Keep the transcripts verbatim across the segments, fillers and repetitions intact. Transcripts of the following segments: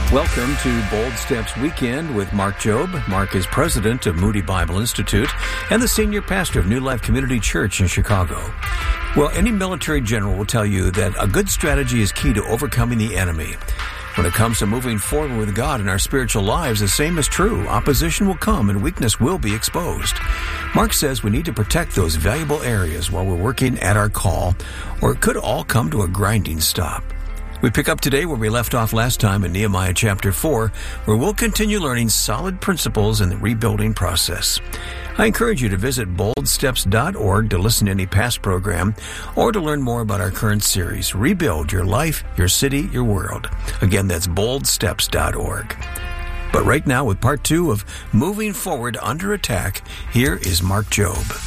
Welcome to Bold Steps Weekend with Mark Jobe. Mark is president of Moody Bible Institute and the senior pastor of New Life Community Church in Chicago. Well, any military general will tell you that a good strategy is key to overcoming the enemy. When it comes to moving forward with God in our spiritual lives, the same is true. Opposition will come and weakness will be exposed. Mark says we need to protect those valuable areas while we're working at our call, or it could all come to a grinding stop. We pick up today where we left off last time in Nehemiah chapter four, where we'll continue learning solid principles in the rebuilding process. I encourage you to visit bold steps dot org to listen to any past program or to learn more about our current series, Rebuild Your Life, Your City, Your World. Again, that's bold steps dot org. But right now, with part two of Moving Forward Under Attack, here is Mark Jobe.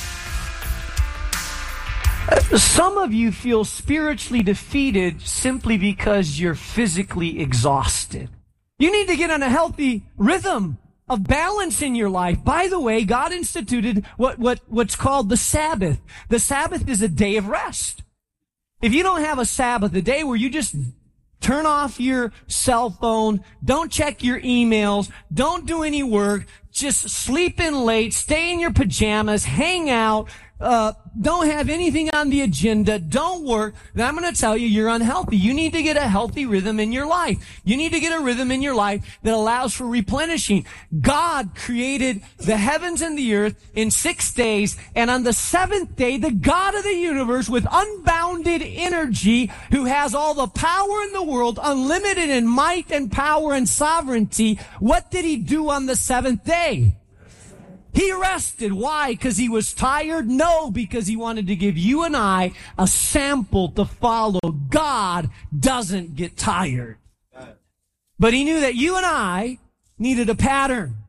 Some of you feel spiritually defeated simply because you're physically exhausted. You need to get on a healthy rhythm of balance in your life. By the way, God instituted what, what, what's called the Sabbath. The Sabbath is a day of rest. If you don't have a Sabbath, a day where you just turn off your cell phone, don't check your emails, don't do any work, just sleep in late, stay in your pajamas, hang out, Uh, don't have anything on the agenda, don't work, then I'm going to tell you you're unhealthy. You need to get a healthy rhythm in your life. You need to get a rhythm in your life that allows for replenishing. God created the heavens and the earth in six days, and on the seventh day, the God of the universe with unbounded energy, who has all the power in the world, unlimited in might and power and sovereignty, what did he do on the seventh day? He rested. Why? Because he was tired? No, because he wanted to give you and I a sample to follow. God doesn't get tired. But he knew that you and I needed a pattern.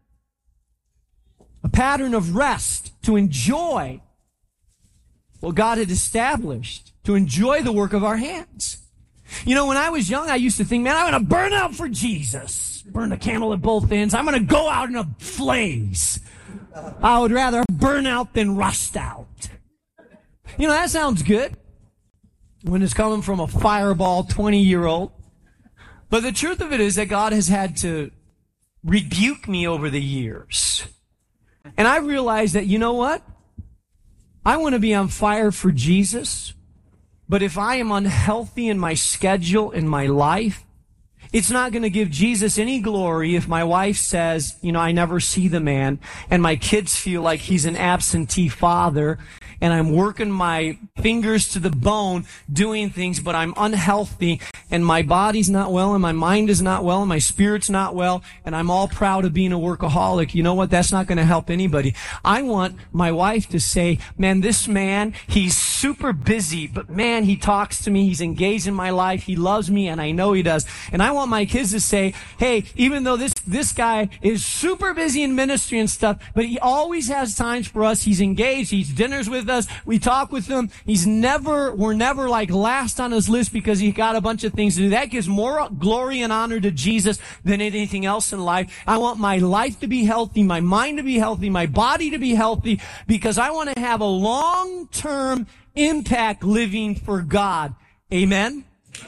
A pattern of rest to enjoy what God had established, to enjoy the work of our hands. You know, when I was young, I used to think, man, I'm going to burn out for Jesus. Burn the candle at both ends. I'm going to go out in a blaze. I would rather burn out than rust out. You know, that sounds good when it's coming from a fireball twenty-year-old. But the truth of it is that God has had to rebuke me over the years. And I realized that, you know what? I want to be on fire for Jesus. But if I am unhealthy in my schedule, in my life, it's not going to give Jesus any glory if my wife says, you know, I never see the man, and my kids feel like he's an absentee father, and I'm working my fingers to the bone doing things, but I'm unhealthy, and my body's not well, and my mind is not well, and my spirit's not well, and I'm all proud of being a workaholic. You know what? That's not going to help anybody. I want my wife to say, man, this man, he's super busy, but man, he talks to me, he's engaged in my life, he loves me, and I know he does. And I want my kids to say, hey, even though this, this guy is super busy in ministry and stuff, but he always has times for us, he's engaged, he's dinners with us, we talk with him, he's never, we're never like last on his list because he got a bunch of things to do. That gives more glory and honor to Jesus than anything else in life. I want my life to be healthy, my mind to be healthy, my body to be healthy, because I want to have a long-term impact living for God. Amen?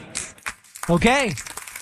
Okay.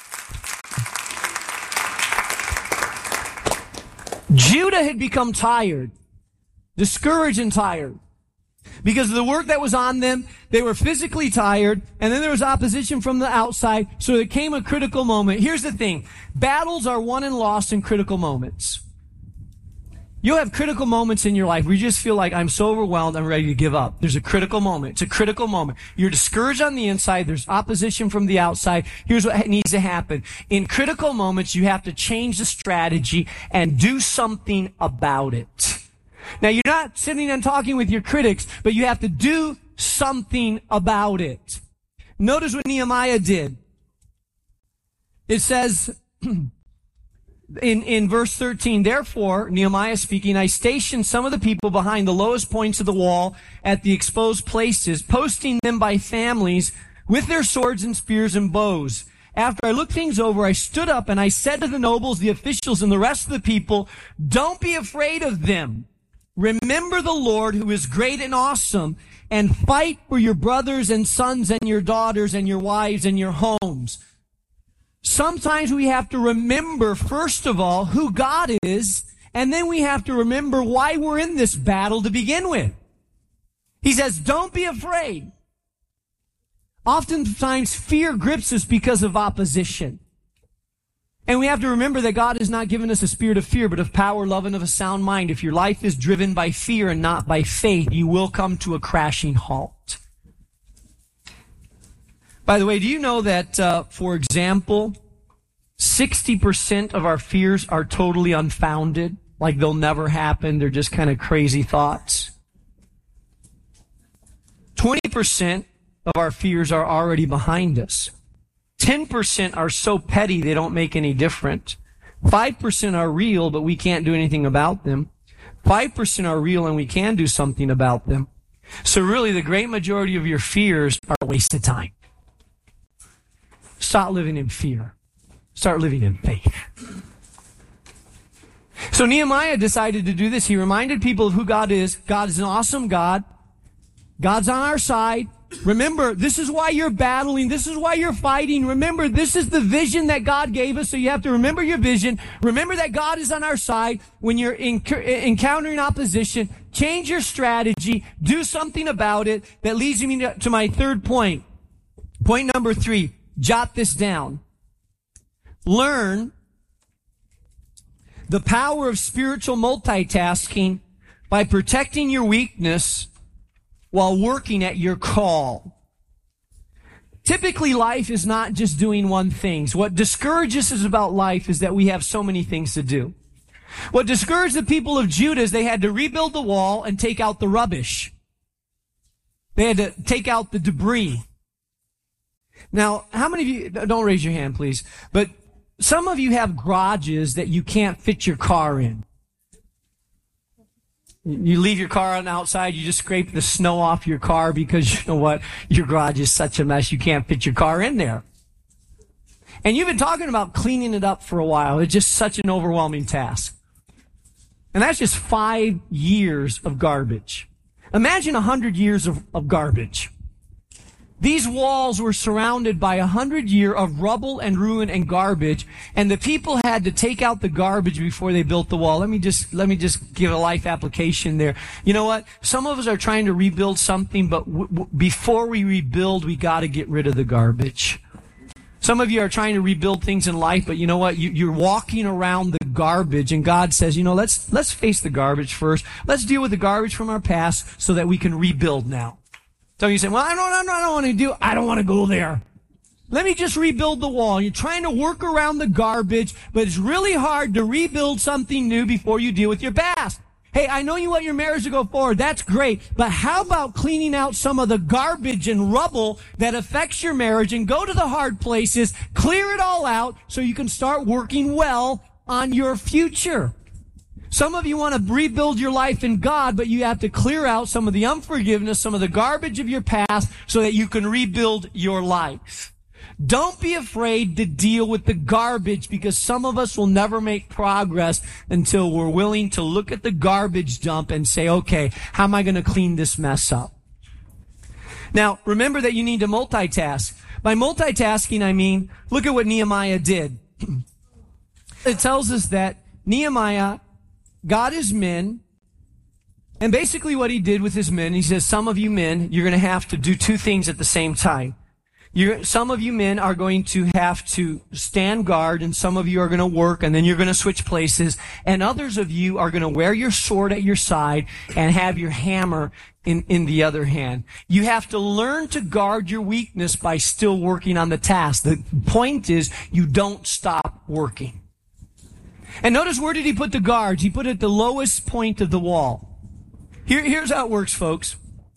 Judah had become tired, discouraged and tired. Because of the work that was on them, they were physically tired, and then there was opposition from the outside, so there came a critical moment. Here's the thing. Battles are won and lost in critical moments. You'll have critical moments in your life where you just feel like, I'm so overwhelmed, I'm ready to give up. There's a critical moment. It's a critical moment. You're discouraged on the inside. There's opposition from the outside. Here's what needs to happen. In critical moments, you have to change the strategy and do something about it. Now, you're not sitting and talking with your critics, but you have to do something about it. Notice what Nehemiah did. It says in, in verse thirteen, therefore, Nehemiah speaking, I stationed some of the people behind the lowest points of the wall at the exposed places, posting them by families with their swords and spears and bows. After I looked things over, I stood up and I said to the nobles, the officials, and the rest of the people, don't be afraid of them. Remember the Lord who is great and awesome, and fight for your brothers and sons and your daughters and your wives and your homes. sometimes we have to remember, first of all, who God is, and then we have to remember why we're in this battle to begin with. He says, don't be afraid. Oftentimes, fear grips us because of opposition. And we have to remember that God has not given us a spirit of fear, but of power, love, and of a sound mind. If your life is driven by fear and not by faith, you will come to a crashing halt. By the way, do you know that, uh, for example, sixty percent of our fears are totally unfounded? Like they'll never happen. They're just kind of crazy thoughts. twenty percent of our fears are already behind us. ten percent are so petty they don't make any difference. five percent are real, but we can't do anything about them. five percent are real and we can do something about them. So really, the great majority of your fears are a waste of time. Stop living in fear. Start living in faith. So Nehemiah decided to do this. He reminded people of who God is. God is an awesome God. God's on our side. Remember, this is why you're battling. This is why you're fighting. Remember, this is the vision that God gave us. So you have to remember your vision. Remember that God is on our side. When you're enc- encountering opposition, change your strategy. Do something about it. That leads me to my third point. Point number three. Jot this down. Learn the power of spiritual multitasking by protecting your weakness while working at your call. Typically, life is not just doing one thing. What discourages us about life is that we have so many things to do. What discouraged the people of Judah is they had to rebuild the wall and take out the rubbish. They had to take out the debris. Now, how many of you, don't raise your hand, please, but some of you have garages that you can't fit your car in. You leave your car on the outside, you just scrape the snow off your car because you know what? Your garage is such a mess, you can't fit your car in there. And you've been talking about cleaning it up for a while. It's just such an overwhelming task. And that's just five years of garbage. Imagine a hundred years of, of garbage. These walls were surrounded by a hundred year of rubble and ruin and garbage, and the people had to take out the garbage before they built the wall. Let me just, let me just give a life application there. You know what? Some of us are trying to rebuild something, but w- w- before we rebuild, we gotta get rid of the garbage. Some of you are trying to rebuild things in life, but you know what? You, you're walking around the garbage, and God says, you know, let's, let's face the garbage first. Let's deal with the garbage from our past so that we can rebuild now. So you say, well, I don't, I don't, I don't want to do, I don't want to go there. Let me just rebuild the wall. You're trying to work around the garbage, but it's really hard to rebuild something new before you deal with your past. Hey, I know you want your marriage to go forward. That's great. But how about cleaning out some of the garbage and rubble that affects your marriage and go to the hard places, clear it all out so you can start working well on your future. Some of you want to rebuild your life in God, but you have to clear out some of the unforgiveness, some of the garbage of your past so that you can rebuild your life. Don't be afraid to deal with the garbage because some of us will never make progress until we're willing to look at the garbage dump and say, okay, how am I going to clean this mess up? Now, remember that you need to multitask. By multitasking, I mean, look at what Nehemiah did. It tells us that Nehemiah got his men, and basically what he did with his men, he says, some of you men, you're going to have to do two things at the same time. You're, some of you men are going to have to stand guard, and some of you are going to work, and then you're going to switch places, and others of you are going to wear your sword at your side and have your hammer in, in the other hand. You have to learn to guard your weakness by still working on the task. The point is, you don't stop working. And notice, where did he put the guards? He put it at the lowest point of the wall. Here, here's how it works, folks.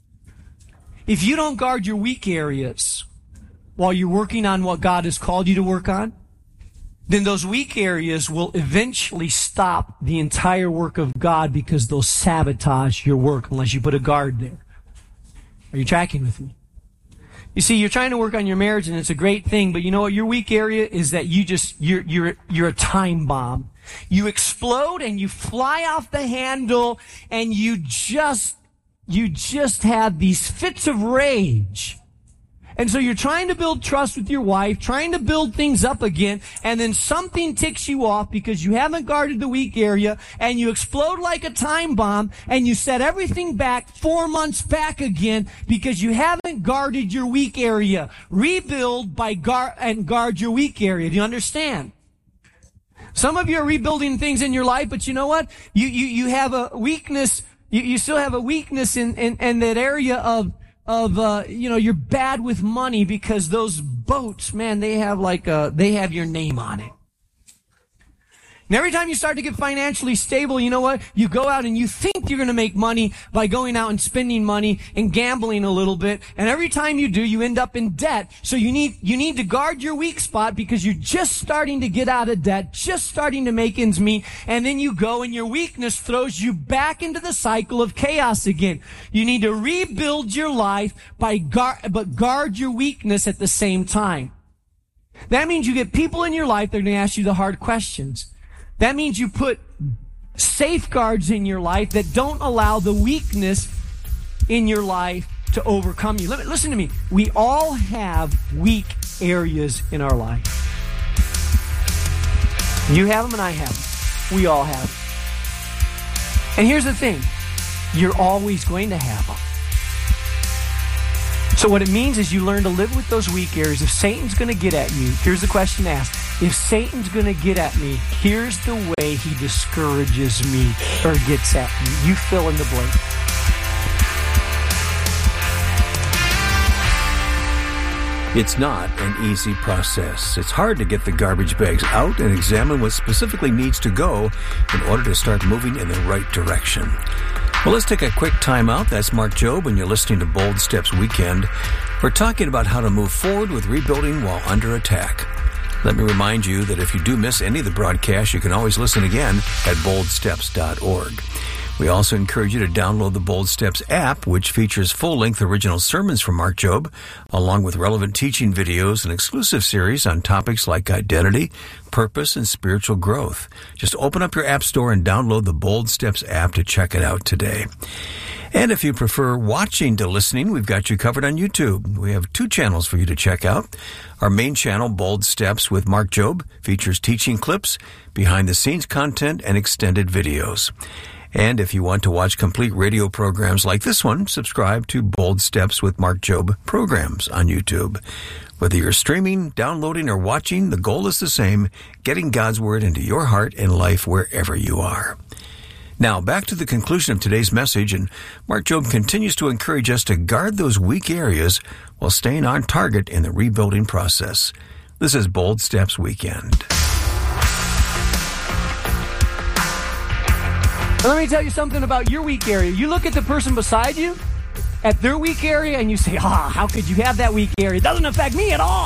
If you don't guard your weak areas while you're working on what God has called you to work on, then those weak areas will eventually stop the entire work of God because they'll sabotage your work unless you put a guard there. Are you tracking with me? You see, you're trying to work on your marriage, and it's a great thing, but you know what? Your weak area is that you just, you're, you're, you're a time bomb. You explode and you fly off the handle, and you just, you just have these fits of rage. And so you're trying to build trust with your wife, trying to build things up again, and then something ticks you off because you haven't guarded the weak area, and you explode like a time bomb, and you set everything back four months back again because you haven't guarded your weak area. Rebuild by guard and guard your weak area. Do you understand? Some of you are rebuilding things in your life, but you know what? You you you have a weakness. You, you still have a weakness in in, in that area of of, uh, you know, you're bad with money because those boats, man, they have like, uh, they have your name on it. And every time you start to get financially stable, you know what? You go out and you think you're going to make money by going out and spending money and gambling a little bit. And every time you do, you end up in debt. So you need, you need to guard your weak spot because you're just starting to get out of debt, just starting to make ends meet. And then you go and your weakness throws you back into the cycle of chaos again. You need to rebuild your life by guard, but guard your weakness at the same time. That means you get people in your life that are going to ask you the hard questions. That means you put safeguards in your life that don't allow the weakness in your life to overcome you. Listen to me. We all have weak areas in our life. You have them and I have them. We all have them. And here's the thing. You're always going to have them. So what it means is you learn to live with those weak areas. If Satan's going to get at you, here's the question to ask. If Satan's going to get at me, here's the way he discourages me or gets at me. You fill in the blank. It's not an easy process. It's hard to get the garbage bags out and examine what specifically needs to go in order to start moving in the right direction. Well, let's take a quick time out. That's Mark Jobe, and you're listening to Bold Steps Weekend. We're talking about how to move forward with rebuilding while under attack. Let me remind you that if you do miss any of the broadcasts, you can always listen again at bold steps dot org. We also encourage you to download the Bold Steps app, which features full-length original sermons from Mark Jobe, along with relevant teaching videos and exclusive series on topics like identity, purpose, and spiritual growth. Just open up your app store and download the Bold Steps app to check it out today. And if you prefer watching to listening, we've got you covered on YouTube. We have two channels for you to check out. Our main channel, Bold Steps with Mark Jobe, features teaching clips, behind-the-scenes content, and extended videos. And if you want to watch complete radio programs like this one, subscribe to Bold Steps with Mark Jobe programs on YouTube. Whether you're streaming, downloading, or watching, the goal is the same, getting God's Word into your heart and life wherever you are. Now, back to the conclusion of today's message, and Mark Jobe continues to encourage us to guard those weak areas while staying on target in the rebuilding process. This is Bold Steps Weekend. Let me tell you something about your weak area. You look at the person beside you, at their weak area, and you say, ah, how could you have that weak area? It doesn't affect me at all.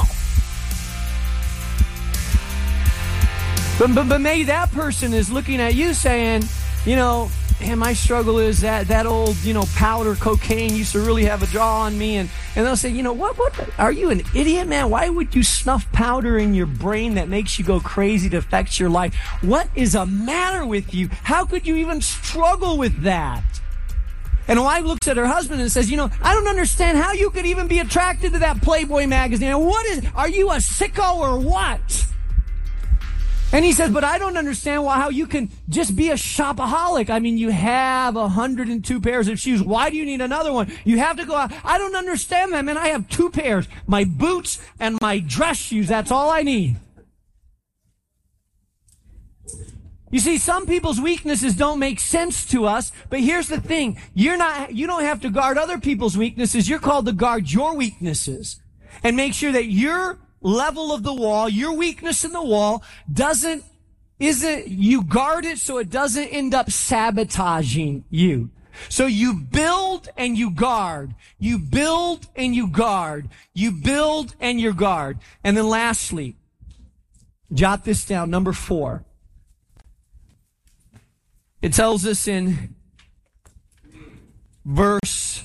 But, but, but maybe that person is looking at you saying, you know, man, my struggle is that that old, you know, powder cocaine used to really have a draw on me. And, and they'll say, you know, what, what, are you an idiot, man? Why would you snuff powder in your brain that makes you go crazy, that affects your life? What is the matter with you? How could you even struggle with that? And a wife looks at her husband and says, you know, I don't understand how you could even be attracted to that Playboy magazine. What is, are you a sicko or what? And he says, but I don't understand why, how you can just be a shopaholic. I mean, you have one hundred two pairs of shoes. Why do you need another one? You have to go out. I don't understand that, man. I have two pairs, my boots and my dress shoes. That's all I need. You see, some people's weaknesses don't make sense to us, but here's the thing. You're not, you don't have to guard other people's weaknesses. You're called to guard your weaknesses and make sure that your level of the wall, your weakness in the wall doesn't, isn't, you guard it so it doesn't end up sabotaging you. So you build and you guard. You build and you guard. You build and you guard. And then lastly, jot this down, number four. It tells us in verse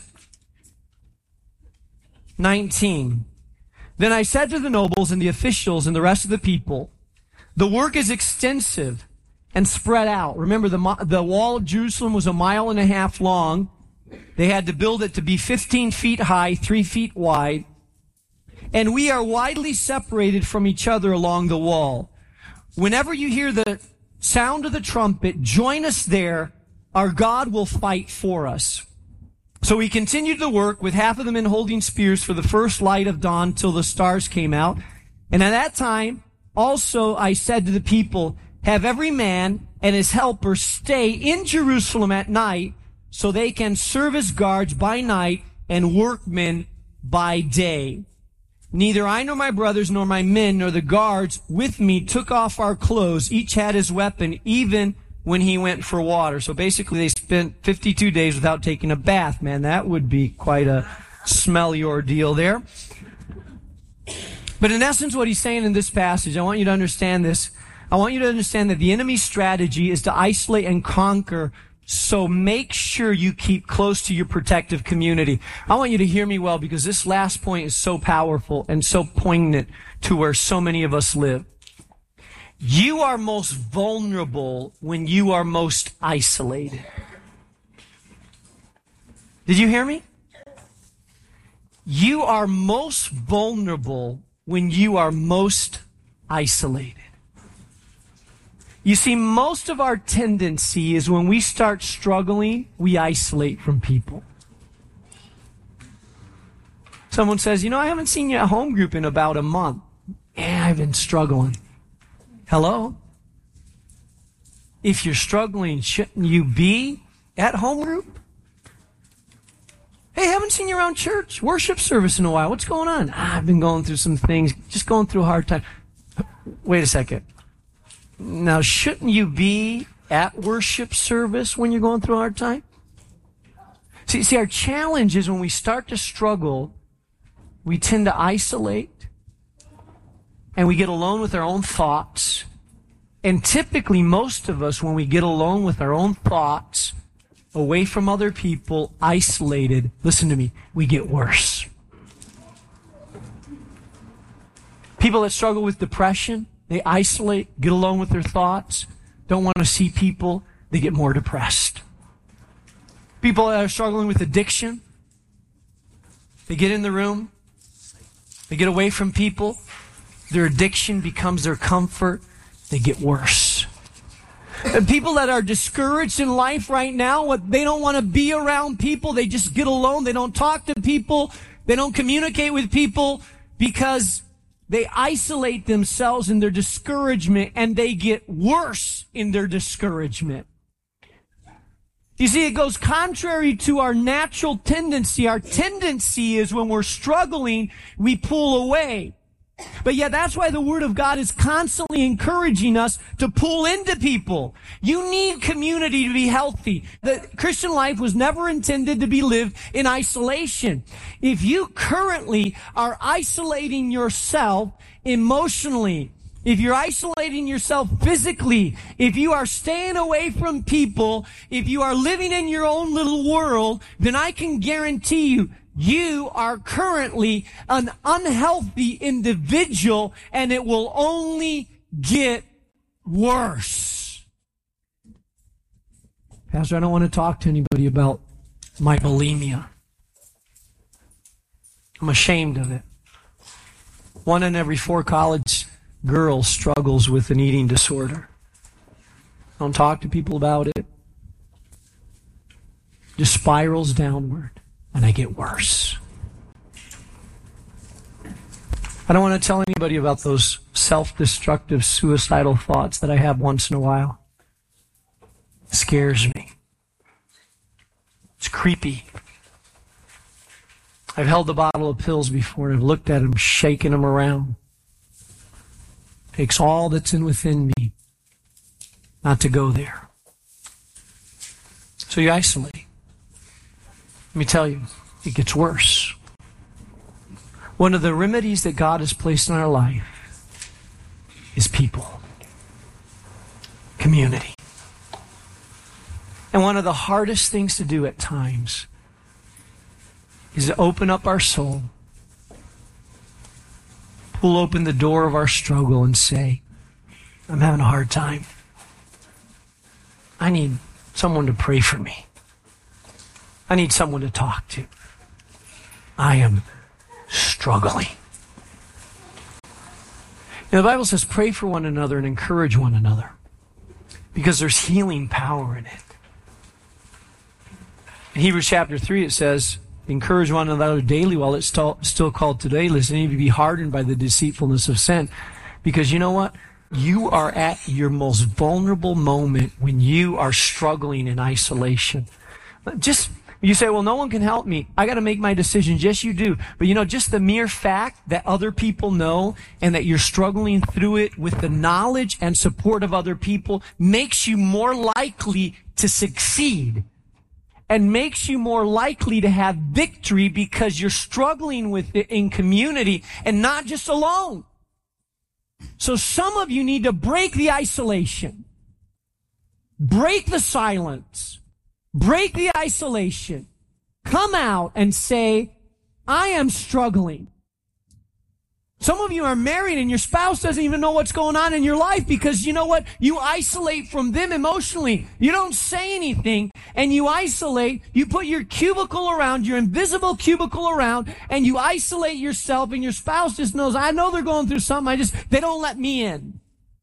nineteen, then I said to the nobles and the officials and the rest of the people, the work is extensive and spread out. Remember, the, the wall of Jerusalem was a mile and a half long. They had to build it to be fifteen feet high, three feet wide. and we are widely separated from each other along the wall. Whenever you hear the sound of the trumpet, join us there. Our God will fight for us. So we continued the work with half of the men holding spears for the first light of dawn till the stars came out. And at that time, also I said to the people, have every man and his helper stay in Jerusalem at night so they can serve as guards by night and workmen by day. Neither I nor my brothers nor my men nor the guards with me took off our clothes. Each had his weapon, even when he went for water. So basically they spent fifty-two days without taking a bath. Man, that would be quite a smelly ordeal there. But in essence, what he's saying in this passage, I want you to understand this. I want you to understand that the enemy's strategy is to isolate and conquer. So make sure you keep close to your protective community. I want you to hear me well, because this last point is so powerful and so poignant to where so many of us live. You are most vulnerable when you are most isolated. Did you hear me? You are most vulnerable when you are most isolated. You see, most of our tendency is when we start struggling, we isolate from people. Someone says, you know, I haven't seen you at home group in about a month. Yeah, I've been struggling. Hello? If you're struggling, shouldn't you be at home group? Hey, haven't seen you around church, worship service in a while. What's going on? Ah, I've been going through some things, just going through a hard time. Wait a second. Now, shouldn't you be at worship service when you're going through a hard time? See, see, our challenge is when we start to struggle, we tend to isolate, and we get alone with our own thoughts. And typically, most of us, when we get alone with our own thoughts, away from other people, isolated, listen to me, we get worse. People that struggle with depression, they isolate, get alone with their thoughts, don't want to see people, they get more depressed. People that are struggling with addiction, they get in the room, they get away from people, their addiction becomes their comfort, they get worse. And people that are discouraged in life right now, what they don't want to be around people, they just get alone, they don't talk to people, they don't communicate with people because they isolate themselves in their discouragement, and they get worse in their discouragement. You see, it goes contrary to our natural tendency. Our tendency is when we're struggling, we pull away. But yet that's why the Word of God is constantly encouraging us to pull into people. You need community to be healthy. The Christian life was never intended to be lived in isolation. If you currently are isolating yourself emotionally, if you're isolating yourself physically, if you are staying away from people, if you are living in your own little world, then I can guarantee you, you are currently an unhealthy individual, and it will only get worse. Pastor, I don't want to talk to anybody about my bulimia. I'm ashamed of it. One in every four college girls struggles with an eating disorder. Don't talk to people about it. Just spirals downward. And I get worse. I don't want to tell anybody about those self-destructive, suicidal thoughts that I have once in a while. It scares me. It's creepy. I've held a bottle of pills before, and I've looked at them, shaking them around. It takes all that's in within me not to go there. So you isolate. Let me tell you, it gets worse. One of the remedies that God has placed in our life is people. Community. And one of the hardest things to do at times is to open up our soul, pull open the door of our struggle and say, I'm having a hard time. I need someone to pray for me. I need someone to talk to. I am struggling. And the Bible says, pray for one another and encourage one another, because there's healing power in it. In Hebrews chapter three, it says, encourage one another daily while it's still, still called today, lest any of you be hardened by the deceitfulness of sin. Because you know what? You are at your most vulnerable moment when you are struggling in isolation. Just, you say, well, no one can help me. I got to make my decisions. Yes, you do. But you know, just the mere fact that other people know and that you're struggling through it with the knowledge and support of other people makes you more likely to succeed and makes you more likely to have victory, because you're struggling with it in community and not just alone. So some of you need to break the isolation, break the silence, break the isolation, come out and say, I am struggling. Some of you are married and your spouse doesn't even know what's going on in your life, because you know what? You isolate from them emotionally. You don't say anything and you isolate. You put your cubicle around, your invisible cubicle around, and you isolate yourself, and your spouse just knows, I know they're going through something. I just, they don't let me in.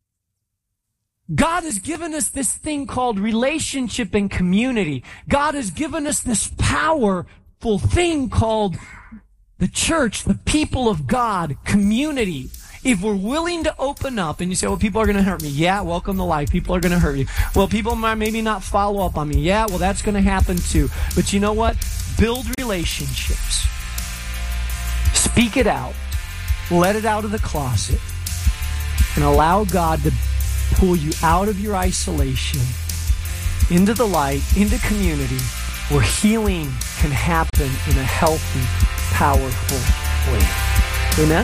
God has given us this thing called relationship and community. God has given us this powerful thing called the church, the people of God, community. If we're willing to open up, and you say, well, people are going to hurt me. Yeah, welcome to life. People are going to hurt you. Well, people might maybe not follow up on me. Yeah, well, that's going to happen too. But you know what? Build relationships. Speak it out. Let it out of the closet. And allow God to pull you out of your isolation into the light, into community, where healing can happen in a healthy, powerful way. Amen?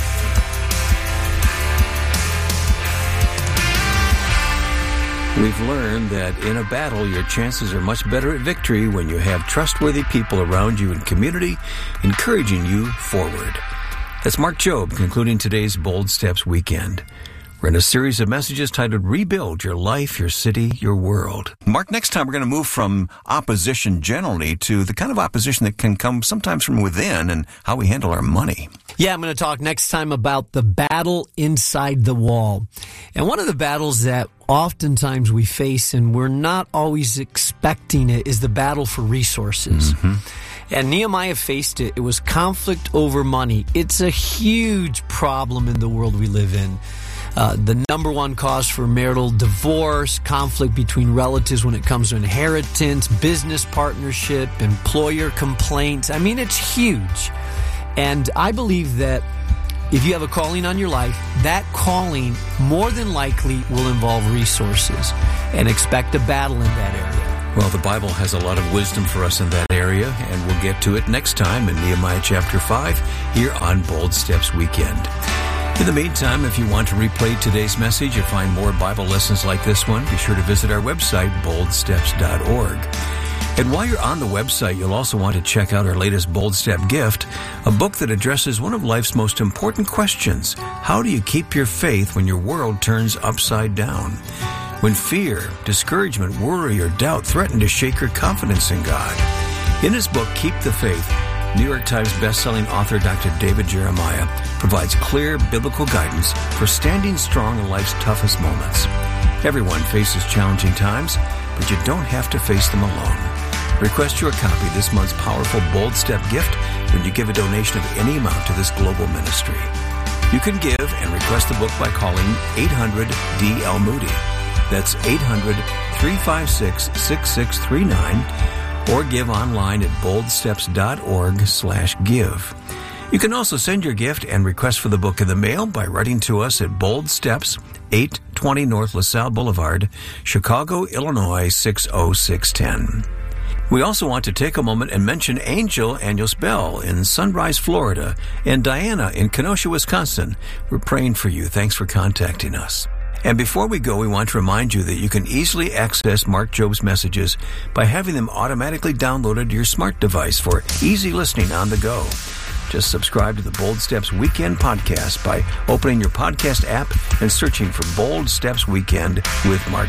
We've learned that in a battle, your chances are much better at victory when you have trustworthy people around you in community, encouraging you forward. That's Mark Jobe concluding today's Bold Steps Weekend. We're in a series of messages titled Rebuild Your Life, Your City, Your World. Mark, next time we're going to move from opposition generally to the kind of opposition that can come sometimes from within, and how we handle our money. Yeah, I'm going to talk next time about the battle inside the wall. And one of the battles that oftentimes we face, and we're not always expecting it, is the battle for resources. Mm-hmm. And Nehemiah faced it. It was conflict over money. It's a huge problem in the world we live in. Uh, the number one cause for marital divorce, conflict between relatives when it comes to inheritance, business partnership, employer complaints. I mean, it's huge. And I believe that if you have a calling on your life, that calling more than likely will involve resources, and expect a battle in that area. Well, the Bible has a lot of wisdom for us in that area, and we'll get to it next time in Nehemiah chapter five here on Bold Steps Weekend. In the meantime, if you want to replay today's message or find more Bible lessons like this one, be sure to visit our website, bold steps dot org. And while you're on the website, you'll also want to check out our latest Bold Step gift, a book that addresses one of life's most important questions. How do you keep your faith when your world turns upside down? When fear, discouragement, worry, or doubt threaten to shake your confidence in God? In his book, Keep the Faith, New York Times bestselling author Doctor David Jeremiah provides clear biblical guidance for standing strong in life's toughest moments. Everyone faces challenging times, but you don't have to face them alone. Request your copy of this month's powerful Bold Step gift when you give a donation of any amount to this global ministry. You can give and request the book by calling eight hundred D L Moody. That's eight hundred, three five six, six six three nine. Or give online at bold steps dot org slash give. You can also send your gift and request for the book in the mail by writing to us at Bold Steps, eight twenty North LaSalle Boulevard, Chicago, Illinois, six oh six one oh. We also want to take a moment and mention Angel Años-Bell in Sunrise, Florida, and Diana in Kenosha, Wisconsin. We're praying for you. Thanks for contacting us. And before we go, we want to remind you that you can easily access Mark Jobe's messages by having them automatically downloaded to your smart device for easy listening on the go. Just subscribe to the Bold Steps Weekend podcast by opening your podcast app and searching for Bold Steps Weekend with Mark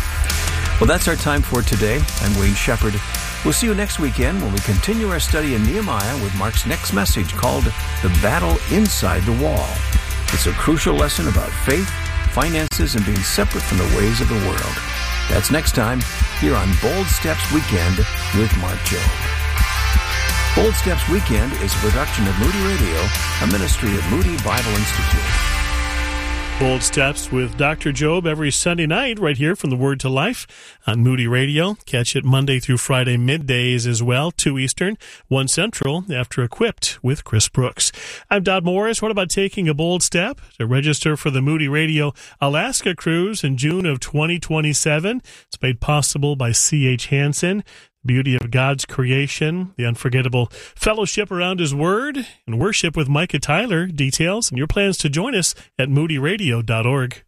Jobe. Well, that's our time for today. I'm Wayne Shepherd. We'll see you next weekend when we continue our study in Nehemiah with Mark's next message called The Battle Inside the Wall. It's a crucial lesson about faith, finances, and being separate from the ways of the world. That's next time here on Bold Steps Weekend with Mark Jobe. Bold Steps Weekend is a production of Moody Radio, a ministry of Moody Bible Institute. Bold Steps with Doctor Jobe every Sunday night right here from the Word to Life on Moody Radio. Catch it Monday through Friday middays as well, two Eastern, one Central, after Equipped with Chris Brooks. I'm Dodd Morris. What about taking a bold step to register for the Moody Radio Alaska Cruise in June of twenty twenty-seven? It's made possible by C H Hansen. Beauty of God's creation, the unforgettable fellowship around His Word, and worship with Micah Tyler. Details and your plans to join us at moody radio dot org.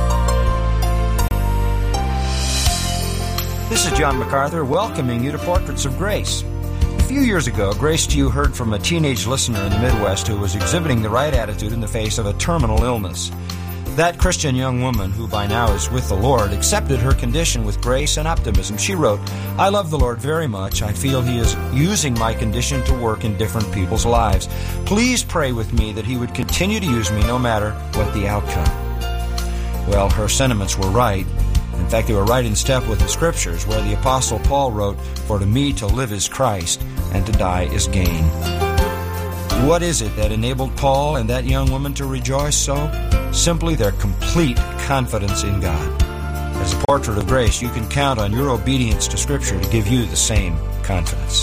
This is John MacArthur welcoming you to Portraits of Grace. A few years ago, Grace Dew heard from a teenage listener in the Midwest who was exhibiting the right attitude in the face of a terminal illness. That Christian young woman, who by now is with the Lord, accepted her condition with grace and optimism. She wrote, "I love the Lord very much. I feel He is using my condition to work in different people's lives. Please pray with me that He would continue to use me no matter what the outcome." Well, her sentiments were right. In fact, they were right in step with the Scriptures, where the Apostle Paul wrote, "For to me to live is Christ, and to die is gain." What is it that enabled Paul and that young woman to rejoice so? Simply their complete confidence in God. As a portrait of grace, you can count on your obedience to Scripture to give you the same confidence.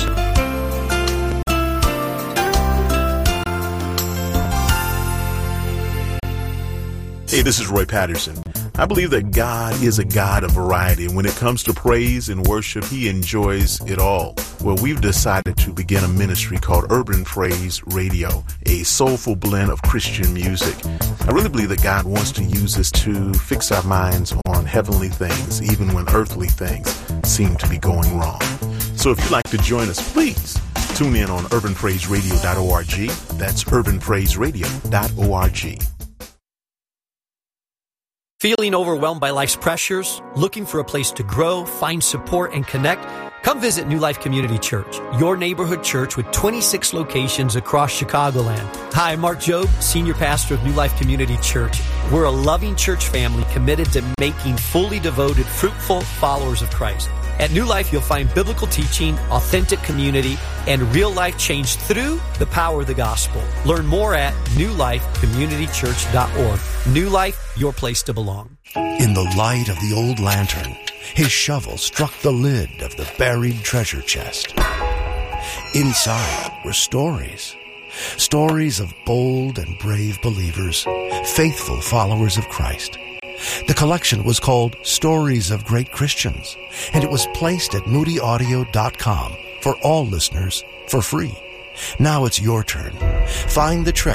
Hey, this is Roy Patterson. I believe that God is a God of variety. When it comes to praise and worship, He enjoys it all. Well, we've decided to begin a ministry called Urban Praise Radio, a soulful blend of Christian music. I really believe that God wants to use this to fix our minds on heavenly things, even when earthly things seem to be going wrong. So if you'd like to join us, please tune in on urban praise radio dot org. That's urban praise radio dot org. Feeling overwhelmed by life's pressures? Looking for a place to grow, find support, and connect? Come visit New Life Community Church, your neighborhood church with twenty-six locations across Chicagoland. Hi, I'm Mark Jobe, Senior Pastor of New Life Community Church. We're a loving church family committed to making fully devoted, fruitful followers of Christ. At New Life, you'll find biblical teaching, authentic community, and real life change through the power of the gospel. Learn more at new life community church dot org. New Life, your place to belong. In the light of the old lantern, his shovel struck the lid of the buried treasure chest. Inside were stories. Stories of bold and brave believers, faithful followers of Christ. The collection was called Stories of Great Christians, and it was placed at moody audio dot com for all listeners for free. Now it's your turn. Find the treasure